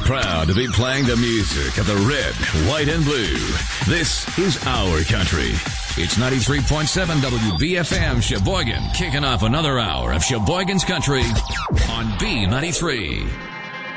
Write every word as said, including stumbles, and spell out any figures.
proud to be playing the music of the red, white, and blue. This is our country. It's ninety-three point seven W B F M Sheboygan, kicking off another hour of Sheboygan's Country on B ninety-three.